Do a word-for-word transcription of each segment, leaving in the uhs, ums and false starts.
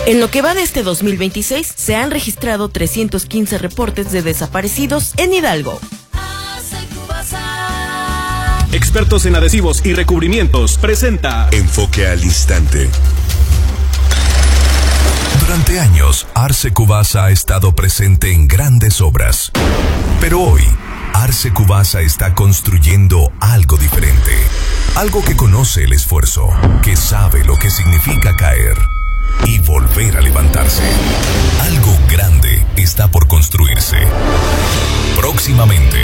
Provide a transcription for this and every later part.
En lo que va de este dos mil veintiséis, se han registrado trescientos quince reportes de desaparecidos en Hidalgo. Expertos en adhesivos y recubrimientos presenta Enfoque al Instante. Durante años, Arce Cubasa ha estado presente en grandes obras. Pero hoy, Arce Cubasa está construyendo algo diferente. Algo que conoce el esfuerzo, que sabe lo que significa caer y volver a levantarse. Algo grande está por construirse. Próximamente,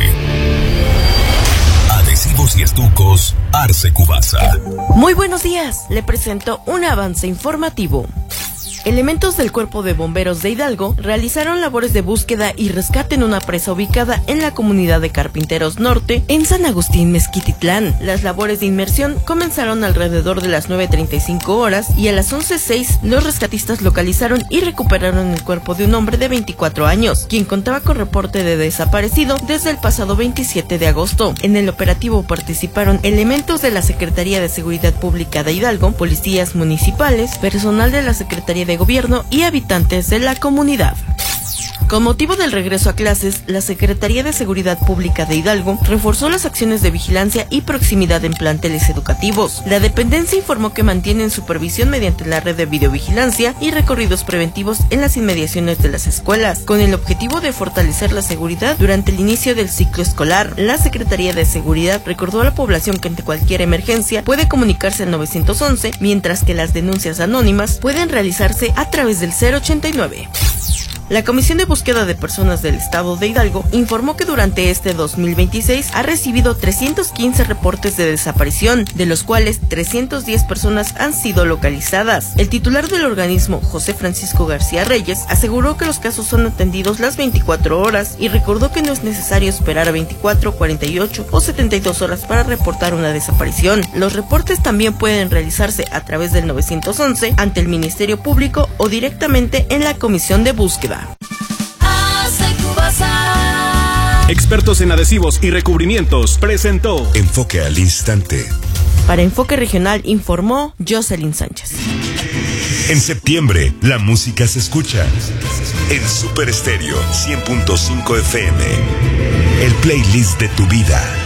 adhesivos y estucos Arce Cubasa. Muy buenos días, le presento un avance informativo. Elementos del Cuerpo de Bomberos de Hidalgo realizaron labores de búsqueda y rescate en una presa ubicada en la comunidad de Carpinteros Norte, en San Agustín, Mezquititlán. Las labores de inmersión comenzaron alrededor de las nueve treinta y cinco horas y a las once seis los rescatistas localizaron y recuperaron el cuerpo de un hombre de veinticuatro años, quien contaba con reporte de desaparecido desde el pasado veintisiete de agosto. En el operativo participaron elementos de la Secretaría de Seguridad Pública de Hidalgo, policías municipales, personal de la Secretaría de de Gobierno y habitantes de la comunidad. Con motivo del regreso a clases, la Secretaría de Seguridad Pública de Hidalgo reforzó las acciones de vigilancia y proximidad en planteles educativos. La dependencia informó que mantienen supervisión mediante la red de videovigilancia y recorridos preventivos en las inmediaciones de las escuelas, con el objetivo de fortalecer la seguridad durante el inicio del ciclo escolar. La Secretaría de Seguridad recordó a la población que ante cualquier emergencia puede comunicarse al nueve once, mientras que las denuncias anónimas pueden realizarse a través del cero ochenta y nueve. La Comisión de Búsqueda de Personas del Estado de Hidalgo informó que durante este dos mil veintiséis ha recibido trescientos quince reportes de desaparición, de los cuales trescientas diez personas han sido localizadas. El titular del organismo, José Francisco García Reyes, aseguró que los casos son atendidos las veinticuatro horas y recordó que no es necesario esperar a veinticuatro, cuarenta y ocho o setenta y dos horas para reportar una desaparición. Los reportes también pueden realizarse a través del nueve once, ante el Ministerio Público o directamente en la Comisión de Búsqueda. Expertos en adhesivos y recubrimientos presentó Enfoque al Instante. Para Enfoque Regional informó Jocelyn Sánchez. En septiembre, la música se escucha en Super Estéreo cien punto cinco F M. El playlist de tu vida.